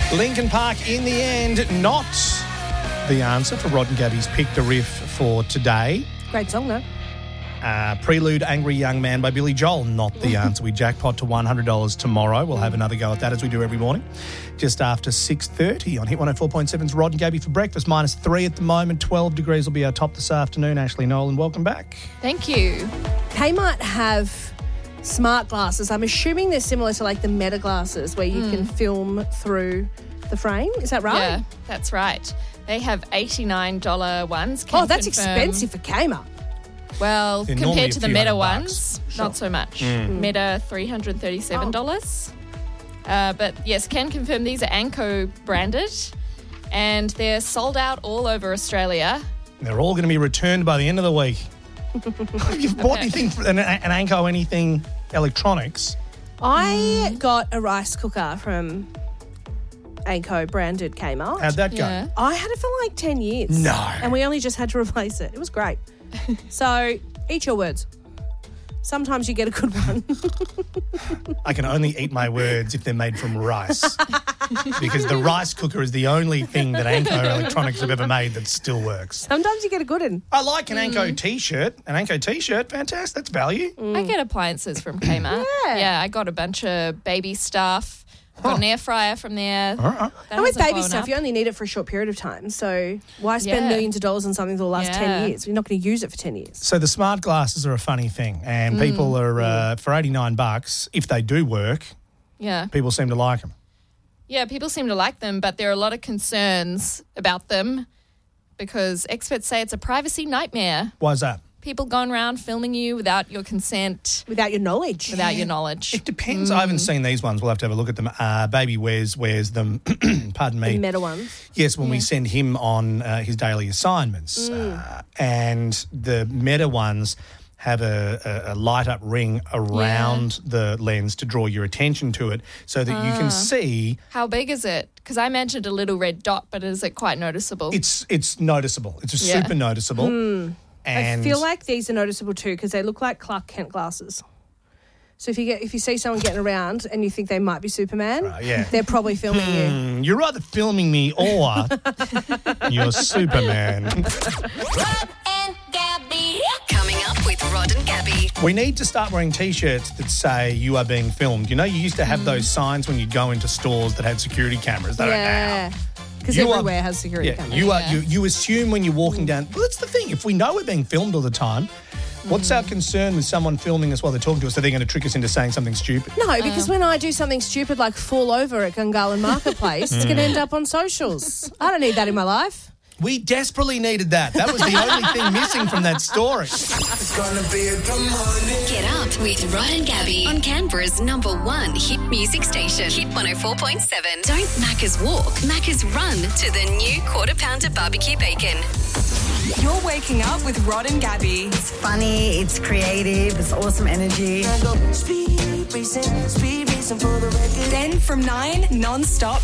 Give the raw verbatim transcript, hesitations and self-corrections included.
Linkin Park, in the end, not the answer for Rod and Gabby's Pick the Riff for today. Great song, though. Uh, Prelude, Angry Young Man by Billy Joel, not the answer. We jackpot to one hundred dollars tomorrow. We'll have another go at that as we do every morning. Just after six thirty on Hit one oh four point seven's Rod and Gabby for breakfast. Minus three at the moment. twelve degrees will be our top this afternoon. Ashley Nolan, welcome back. Thank you. Kmart have smart glasses. I'm assuming they're similar to like the Meta glasses where you mm. can film through the frame. Is that right? Yeah, that's right. They have eighty-nine dollars ones. Can oh, that's confirm. expensive for Kmart. Well, They're compared to the Meta bucks. ones, Sure. not so much. Mm. Meta, three hundred thirty-seven dollars. Oh. Uh, but yes, can confirm these are Anko branded and they're sold out all over Australia. They're all going to be returned by the end of the week. Have you bought anything, an, an Anko, anything electronics? I mm. got a rice cooker from Anko branded Kmart. How'd that go? Yeah. I had it for like ten years. No. And we only just had to replace it. It was great. So, eat your words. Sometimes you get a good one. I can only eat my words if they're made from rice. Because the rice cooker is the only thing that Anko Electronics have ever made that still works. Sometimes you get a good one. I like an Anko T-shirt. An Anko T-shirt, fantastic. That's value. Mm. I get appliances from Kmart. Yeah. Yeah, I got a bunch of baby stuff. Got an air fryer from there. Uh-huh. And with baby blown stuff, up. you only need it for a short period of time. So why spend Yeah. millions of dollars on something that will last Yeah. ten years? You're not going to use it for ten years. So the smart glasses are a funny thing, and people are uh, for eighty-nine bucks. If they do work, Yeah. people seem to like them. Yeah, people seem to like them, but there are a lot of concerns about them because experts say it's a privacy nightmare. Why is that? People going around filming you without your consent, Without your knowledge. without your knowledge. It depends. I haven't seen these ones. We'll have to have a look at them. Uh, Baby wears wears them. Pardon me. The Meta ones. Yes, when we send him on uh, his daily assignments, uh, and the Meta ones have a, a, a light up ring around the lens to draw your attention to it, so that you can see. How big is it? Because I mentioned a little red dot, but is it quite noticeable? It's it's noticeable. It's Yeah. super noticeable. And I feel like these are noticeable too because they look like Clark Kent glasses. So if you get if you see someone getting around and you think they might be Superman, Uh, yeah. they're probably filming you. Mm, you're either filming me or you're Superman. Rod and Gabby. Coming up with Rod and Gabby. We need to start wearing T-shirts that say you are being filmed. You know, you used to have those signs when you'd go into stores that had security cameras. They don't Yeah. now. Because You are- everywhere has security Yeah, cameras. you are. Yeah. You, you assume when you're walking down. Well, that's the thing. If we know we're being filmed all the time, what's our concern with someone filming us while they're talking to us? So they're going to trick us into saying something stupid. No, because when I do something stupid like fall over at Gungahlin Marketplace, it's going to end up on socials. I don't need that in my life. We desperately needed that. That was the only thing missing from that story. It's gonna be a good morning. Get up with Rod and Gabby on Canberra's number one hit music station. Hit one oh four point seven. Don't Macca's walk, Macca's run to the new Quarter Pounder Barbecue Bacon. You're waking up with Rod and Gabby. It's funny, it's creative, it's awesome energy. I go speed racing, speed racing for the record. Then from nine, non-stop